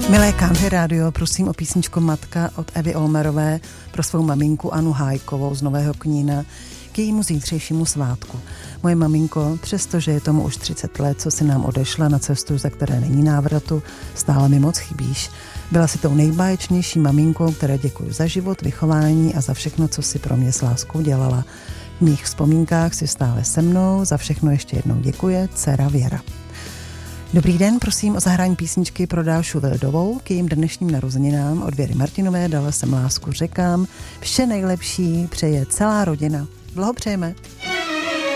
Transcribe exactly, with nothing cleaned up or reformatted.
Milé Country rádio, prosím o písničku Matka od Evy Olmerové pro svou maminku Anu Hájkovou z Nového Knína k jejímu zítřejšímu svátku. Moje maminko, přestože je tomu už třicet let, co si nám odešla na cestu, za které není návratu, stále mi moc chybíš. Byla si tou nejbáječnější maminkou, které děkuji za život, vychování a za všechno, co si pro mě s láskou dělala. V mých vzpomínkách si stále se mnou, za všechno ještě jednou děkuje dcera Věra. Dobrý den, prosím o zahrání písničky pro Dášu Vildovou k jejím dnešním narozeninám od Věry Martinové. Dala jsem lásku řekám. Vše nejlepší přeje celá rodina. Blahopřejeme.